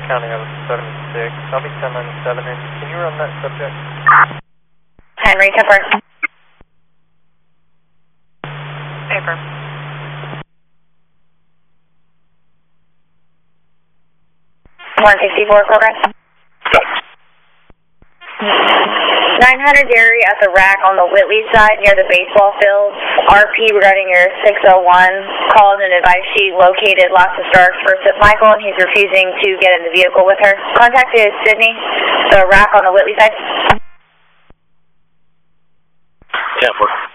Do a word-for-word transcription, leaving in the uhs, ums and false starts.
County out of seventy-six. I'll be ten ninety-seven in. Can you run that subject? Henry, confirm. Paper. one sixty-four, progress. nine hundred Gary at the rack on the Whitley side near the baseball field. R P regarding your six oh one. Called and advice sheet located lots of Starks versus Michael, and he's refusing to get in the vehicle with her. Contact is Sydney, the rack on the Whitley side. ten four.